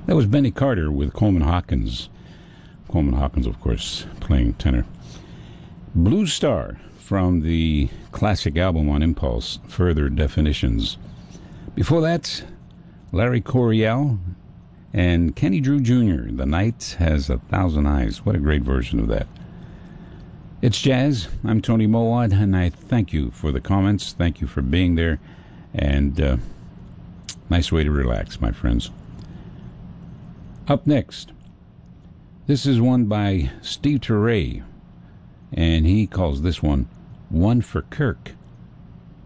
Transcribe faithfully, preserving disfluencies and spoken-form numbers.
That was Benny Carter with Coleman Hawkins. Coleman Hawkins, of course, playing tenor. Blue Star from the classic album on Impulse, Further Definitions. Before that, Larry Coryell and Kenny Drew Junior The Night Has a Thousand Eyes. What a great version of that. It's Jazz. I'm Tony Mowat, and I thank you for the comments. Thank you for being there. And uh, nice way to relax, my friends. Up next, this is one by Steve Turre, and he calls this one One for Kirk.